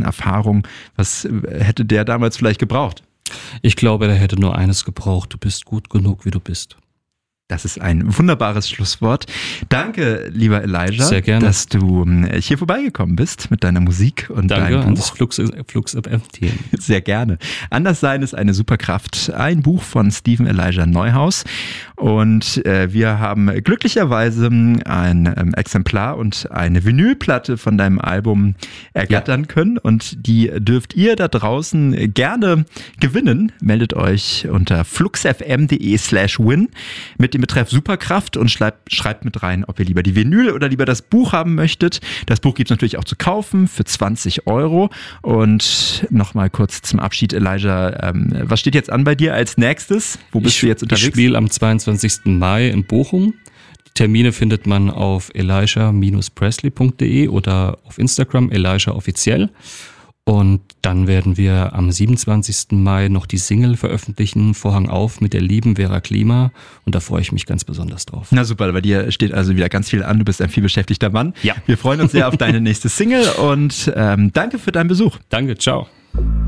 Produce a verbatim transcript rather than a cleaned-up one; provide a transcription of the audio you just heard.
Erfahrung. Was hätte der damals vielleicht gebraucht? Ich glaube, der hätte nur eines gebraucht. Du bist gut genug, wie du bist. Das ist ein wunderbares Schlusswort. Danke, lieber Elijah, Sehr gerne. dass du hier vorbeigekommen bist mit deiner Musik und Danke deinem Buch. an das Flux, Flux F M-Team. Sehr gerne. Anderssein ist eine Superkraft. Ein Buch von Steven Elijah Neuhaus. Und äh, wir haben glücklicherweise ein ähm, Exemplar und eine Vinylplatte von deinem Album ergattern ja. können. Und die dürft ihr da draußen gerne gewinnen. Meldet euch unter fluxfm.de slash win mit dem Betreff Superkraft und schreibt, schreibt mit rein, ob ihr lieber die Vinyl oder lieber das Buch haben möchtet. Das Buch gibt es natürlich auch zu kaufen für zwanzig Euro. Und nochmal kurz zum Abschied, Elijah, ähm, was steht jetzt an bei dir als nächstes? Wo bist ich, du jetzt unterwegs? Ich spiele am zweiundzwanzigsten Mai in Bochum. Die Termine findet man auf elijah dash presley punkt de oder auf Instagram Elijah offiziell. Und dann werden wir am siebenundzwanzigsten Mai noch die Single veröffentlichen, Vorhang auf, mit der lieben Vera Klima. Und da freue ich mich ganz besonders drauf. Na super, bei dir steht also wieder ganz viel an. Du bist ein vielbeschäftigter Mann. Ja. Wir freuen uns sehr auf deine nächste Single und ähm, danke für deinen Besuch. Danke, ciao.